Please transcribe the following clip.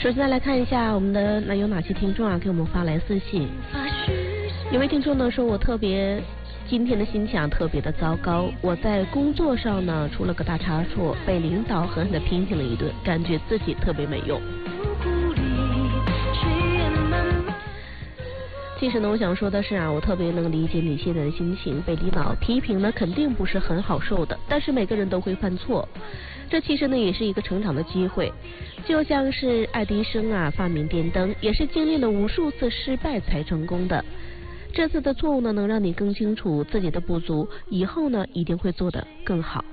首先来看一下我们的有哪些听众啊给我们发来私信。有位听众呢说，我今天的心情特别的糟糕，我在工作上呢出了个大差错，被领导狠狠的批评了一顿，感觉自己特别没用。其实呢，我想说的是啊，我特别能理解你现在的心情，被领导批评呢肯定不是很好受的，但是每个人都会犯错，这其实呢也是一个成长的机会。就像是爱迪生啊发明电灯，也是经历了无数次失败才成功的。这次的错误呢能让你更清楚自己的不足，以后呢一定会做得更好。